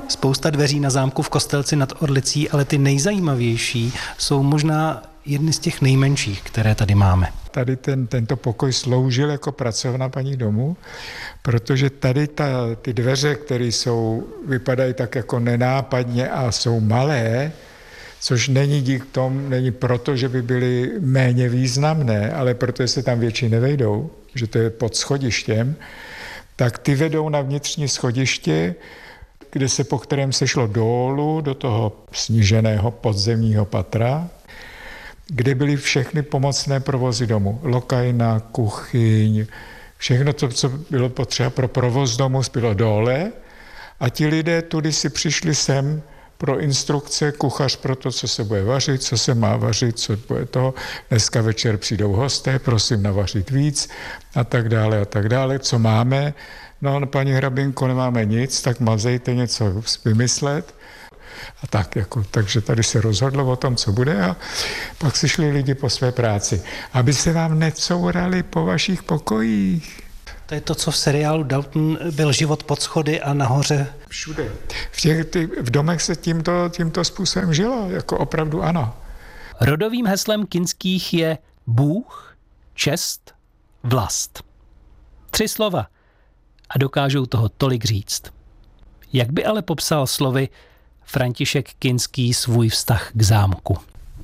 Spousta dveří na zámku v Kostelci nad Orlicí, ale ty nejzajímavější jsou možná jedny z těch nejmenších, které tady máme. Tady tento pokoj sloužil jako pracovna paní domu, protože tady ty dveře, které vypadají tak jako nenápadně a jsou malé, což není proto, že by byly méně významné, ale protože se tam větší nevejdou, že to je pod schodištěm, tak ty vedou na vnitřní schodiště, po kterém se šlo dolů do toho sníženého podzemního patra, kde byly všechny pomocné provozy domu. Lokajna, kuchyň, všechno to, co bylo potřeba pro provoz domu, bylo dole a ti lidé tudy si přišli sem pro instrukce, kuchař pro to, co se bude vařit, co se má vařit, co bude toho. Dneska večer přijdou hosté, prosím navařit víc a tak dále, co máme. No, paní hrabinko, nemáme nic, tak mazejte něco vymyslet. A takže tady se rozhodlo o tom, co bude a pak si šli lidi po své práci, aby se vám necourali po vašich pokojích. To je to, co v seriálu Dalton byl život pod schody a nahoře. Všude. V domech se tímto způsobem žilo, jako opravdu ano. Rodovým heslem Kinských je Bůh, čest, vlast. 3 slova a dokážou toho tolik říct. Jak by ale popsal slovy František Kinský svůj vztah k zámku?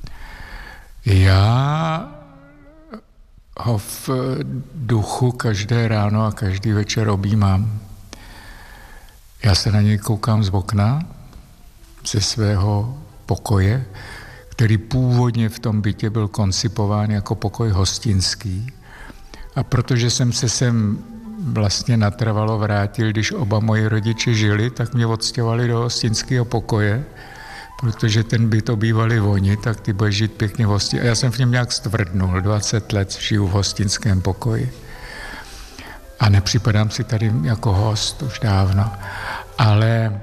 Já ho v duchu každé ráno a každý večer objímám. Já se na něj koukám z okna, ze svého pokoje, který původně v tom bytě byl koncipován jako pokoj hostinský. A protože jsem se sem vlastně natrvalo vrátil, když oba moji rodiče žili, tak mě odstěhovali do hostinského pokoje, protože ten byt obývali oni, tak ty budeš žít pěkně v hostinském. A já jsem v něm nějak stvrdnul, 20 let žiju v hostinském pokoji. A nepřipadám si tady jako host už dávno. Ale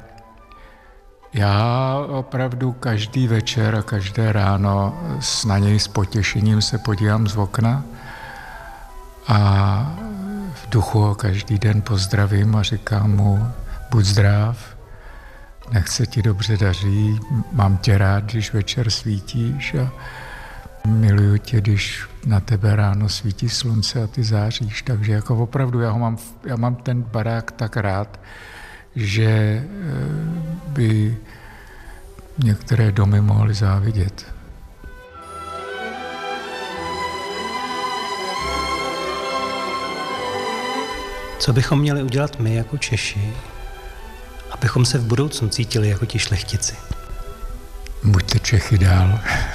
já opravdu každý večer a každé ráno na něj s potěšením se podívám z okna a v duchu ho každý den pozdravím a říkám mu, buď zdrav, nech se ti dobře daří, mám tě rád, když večer svítíš a miluju tě, když na tebe ráno svítí slunce a ty záříš. Takže jako opravdu já mám ten barák tak rád, že by některé domy mohly závidět. Co bychom měli udělat my jako Češi, abychom se v budoucnu cítili jako ti šlechtici? Buďte Čechy dál.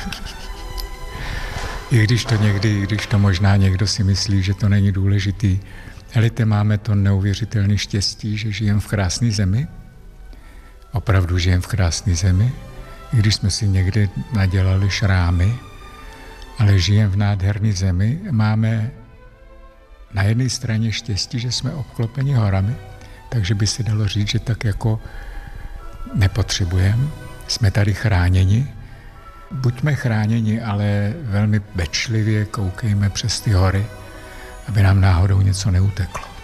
I když to možná někdo si myslí, že to není důležitý. Helejte, máme to neuvěřitelné štěstí, že žijeme v krásné zemi. Opravdu žijeme v krásné zemi. I když jsme si někdy nadělali šrámy, ale žijeme v nádherné zemi. Máme na jedné straně štěstí, že jsme obklopeni horami, takže by se dalo říct, že tak jako nepotřebujeme. Jsme tady chráněni. Buďme chráněni, ale velmi pečlivě koukejme přes ty hory, aby nám náhodou něco neuteklo.